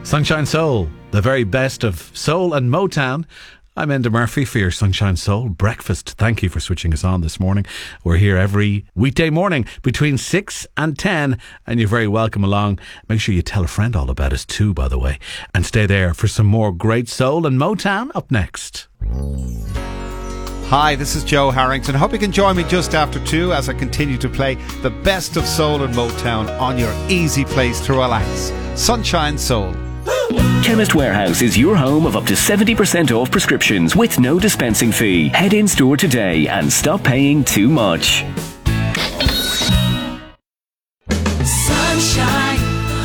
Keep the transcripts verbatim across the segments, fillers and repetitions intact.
Sunshine Soul, the very best of soul and Motown. I'm Enda Murphy for your Sunshine Soul breakfast. Thank you for switching us on this morning. We're here every weekday morning between six and ten, and you're very welcome along. Make sure you tell a friend all about us too, by the way, and stay there for some more great soul and Motown up next. Hi, this is Joe Harrington. Hope you can join me just after two as I continue to play the best of soul and Motown on your easy place to relax. Sunshine Soul. Chemist Warehouse is your home of up to seventy percent off prescriptions with no dispensing fee. Head in store today and stop paying too much. Sunshine.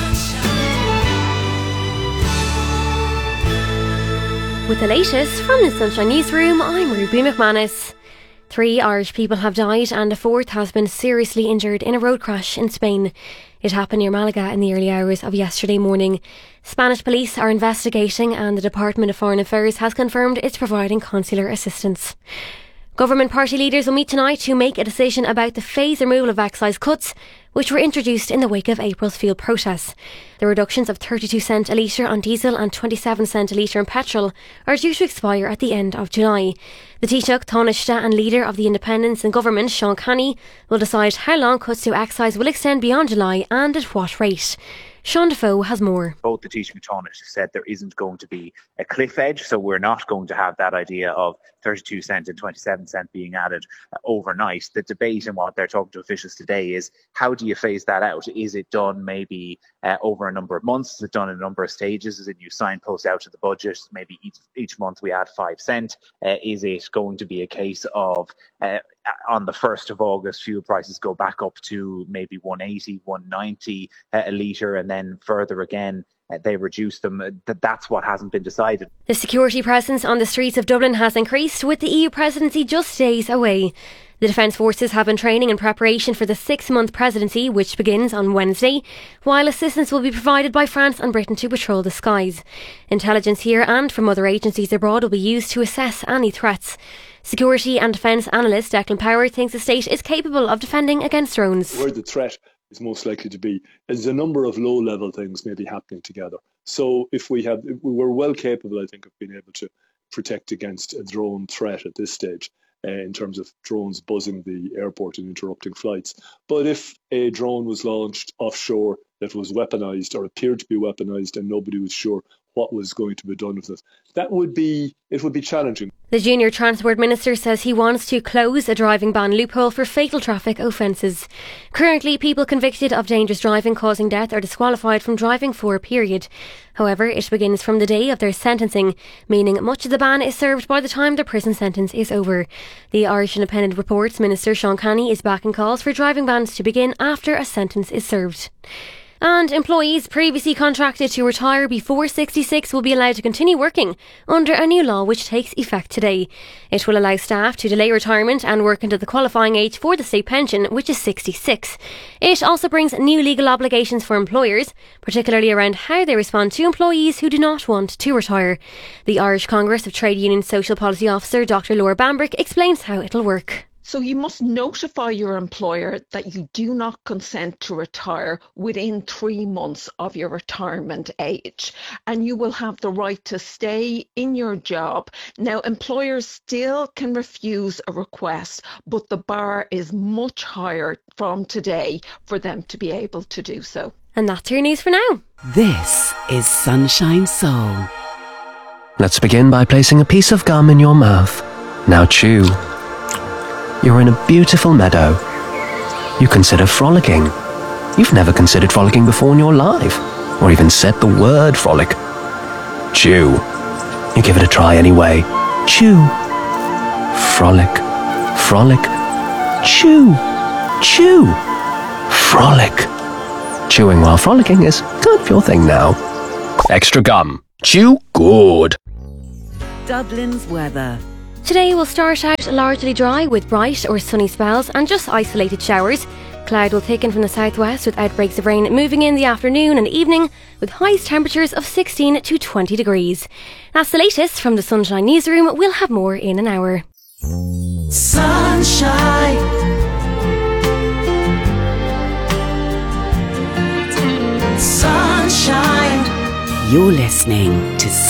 With the latest from the Sunshine Newsroom, I'm Ruby McManus. Three Irish people have died and a fourth has been seriously injured in a road crash in Spain. It happened near Malaga in the early hours of yesterday morning. Spanish police are investigating and the Department of Foreign Affairs has confirmed it's providing consular assistance. Government party leaders will meet tonight to make a decision about the phased removal of excise cuts, which were introduced in the wake of April's fuel protests. The reductions of thirty-two cents a litre on diesel and twenty-seven cents a litre on petrol are due to expire at the end of July. The Taoiseach, Taoiseach and leader of the Independents in government, Sean Kenny, will decide how long cuts to excise will extend beyond July and at what rate. Sean Defoe has more. Both the Taoiseach and Taoiseach said there isn't going to be a cliff edge, so we're not going to have that idea of thirty-two cents and twenty-seven cents being added uh, overnight. The debate and what they're talking to officials today is how do you phase that out? Is it done maybe uh, over a number of months? Is it done in a number of stages? Is it you signpost out to the budget? Maybe each, each month we add five cent. Uh, is it going to be a case of uh, on the first of August, fuel prices go back up to maybe one eighty, one ninety uh, a litre, and then further again, uh, they reduce them. Uh, that that's what hasn't been decided. The security presence on the streets of Dublin has increased with the E U presidency just days away. The Defence Forces have been training in preparation for the six-month presidency, which begins on Wednesday, while assistance will be provided by France and Britain to patrol the skies. Intelligence here and from other agencies abroad will be used to assess any threats. Security and defence analyst Declan Power thinks the state is capable of defending against drones. Where the threat is most likely to be is a number of low-level things maybe happening together. So if we have, if we were well capable, I think, of being able to protect against a drone threat at this stage. Uh, in terms of drones buzzing the airport and interrupting flights. But if a drone was launched offshore that was weaponised or appeared to be weaponised and nobody was sure what was going to be done with it, that would be, it would be challenging. The Junior Transport Minister says he wants to close a driving ban loophole for fatal traffic offences. Currently, people convicted of dangerous driving causing death are disqualified from driving for a period. However, it begins from the day of their sentencing, meaning much of the ban is served by the time their prison sentence is over. The Irish Independent reports Minister Sean Kenny is backing calls for driving bans to begin after a sentence is served. And employees previously contracted to retire before sixty-six will be allowed to continue working under a new law which takes effect today. It will allow staff to delay retirement and work until the qualifying age for the state pension, which is sixty-six. It also brings new legal obligations for employers, particularly around how they respond to employees who do not want to retire. The Irish Congress of Trade Union Social Policy Officer Doctor Laura Bambrick explains how it'll work. So you must notify your employer that you do not consent to retire within three months of your retirement age, and you will have the right to stay in your job. Now, employers still can refuse a request, but the bar is much higher from today for them to be able to do so. And that's your news for now. This is Sunshine Soul. Let's begin by placing a piece of gum in your mouth. Now chew. You're in a beautiful meadow. You consider frolicking. You've never considered frolicking before in your life, or even said the word frolic. Chew. You give it a try anyway. Chew. Frolic. Frolic. Chew. Chew. Frolic. Chewing while frolicking is kind of your thing now. Extra gum. Chew good. Dublin's weather. Today will start out largely dry with bright or sunny spells and just isolated showers. Cloud will thicken from the southwest with outbreaks of rain moving in the afternoon and evening with highest temperatures of sixteen to twenty degrees. That's the latest from the Sunshine Newsroom. We'll have more in an hour. Sunshine. Sunshine. You're listening to